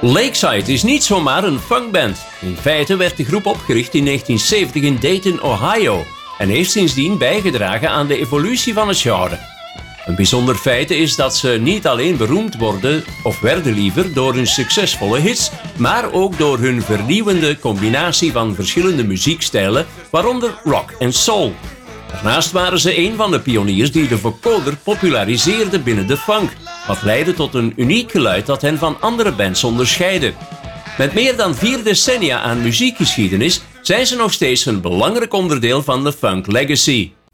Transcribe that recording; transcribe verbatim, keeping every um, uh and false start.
Lakeside is niet zomaar een funkband. In feite werd de groep opgericht in negentien zeventig in Dayton, Ohio en heeft sindsdien bijgedragen aan de evolutie van het genre. Een bijzonder feit is dat ze niet alleen beroemd worden, of werden liever, door hun succesvolle hits, maar ook door hun vernieuwende combinatie van verschillende muziekstijlen, waaronder rock en soul. Daarnaast waren ze een van de pioniers die de vocoder populariseerde binnen de funk, wat leidde tot een uniek geluid dat hen van andere bands onderscheidde. Met meer dan vier decennia aan muziekgeschiedenis zijn ze nog steeds een belangrijk onderdeel van de funk legacy.